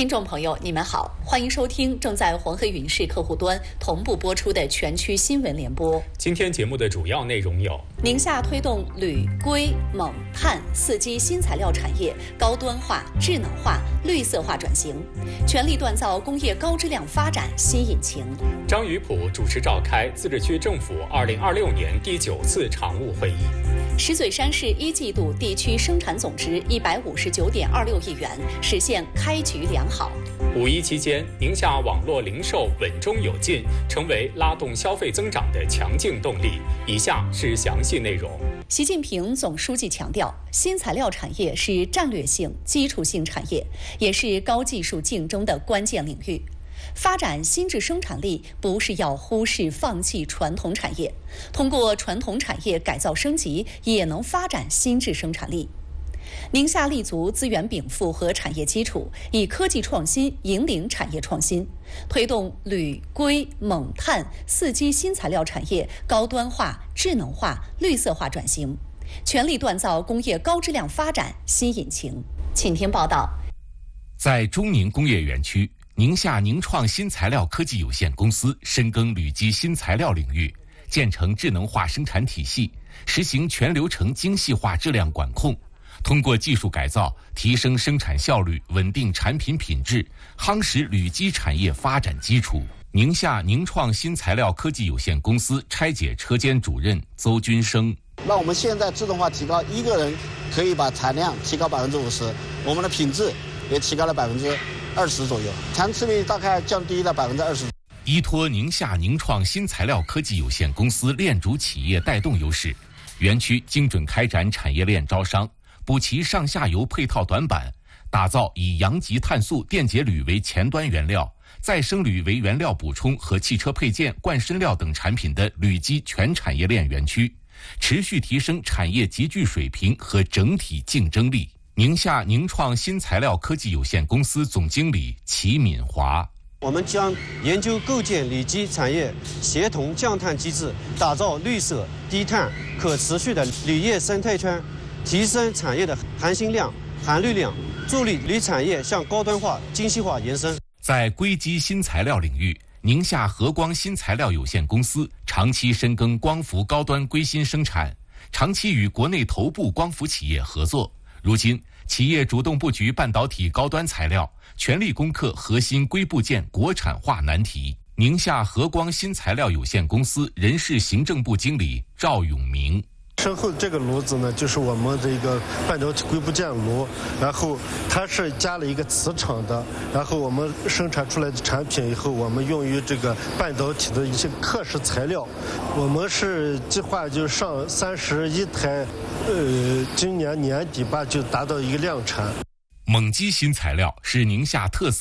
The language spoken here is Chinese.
听众朋友，你们好，欢迎收听正在黄河云视客户端同步播出的全区新闻联播。 今天节目的主要内容有： 宁夏推动铝、硅、锰、碳4基新材料产业高端化、智能化、绿色化转型，全力锻造工业高质量发展新引擎。 张宇普主持召开自治区政府2026年第9次常务会议。 石嘴山市1季度地区生产总值159.26亿元，实现开局良好。 五一期间，宁夏网络零售稳中有进，成为拉动消费增长的强劲动力。以下是详细内容。 习近平总书记强调，新材料产业是战略性、基础性产业，也是高技术竞争的关键领域。发展新质生产力不是要忽视放弃传统产业，通过传统产业改造升级，也能发展新质生产力。宁夏立足资源禀赋和产业基础，以科技创新引领产业创新，推动铝、硅、锰、碳4基新材料产业高端化、智能化、绿色化转型，全力锻造工业高质量发展新引擎。请听报道。 在中宁工业园区，宁夏宁创新材料科技有限公司深耕铝基新材料领域，建成智能化生产体系，实行全流程精细化质量管控，通过技术改造提升生产效率，稳定产品品质，夯实铝基产业发展基础。宁夏宁创新材料科技有限公司拆解车间主任邹军生： 那我们现在自动化提高，一个人可以把产量提高50%，我们的品质也提高了20%左右，残次率大概降低了20%。 依托宁夏宁创新材料科技有限公司链主企业带动优势，园区精准开展产业链招商，补齐上下游配套短板，打造以阳极碳素电解铝为前端原料、再生铝为原料补充和汽车配件、灌身料等产品的铝基全产业链园区，持续提升产业集聚水平和整体竞争力。宁夏宁创新材料科技有限公司总经理齐敏华： 我们将研究构建铝基产业协同降碳机制，打造绿色、低碳、可持续的铝业生态圈，提升产业的含锌量、含氯量，助力铝产业向高端化、精细化延伸。 在硅基新材料领域，宁夏和光新材料有限公司长期深耕光伏高端硅芯生产，长期与国内头部光伏企业合作。如今，企业主动布局半导体高端材料，全力攻克核心硅部件国产化难题。宁夏和光新材料有限公司人事行政部经理赵永明： 身后这个炉子呢，就是我们的一个半导体硅部件炉，然后它是加了一个磁场的，然后我们生产出来的产品以后，我们用于这个半导体的一些刻蚀材料，我们是计划就上31台，今年年底吧就达到一个量产。 锰基新材料是宁夏特色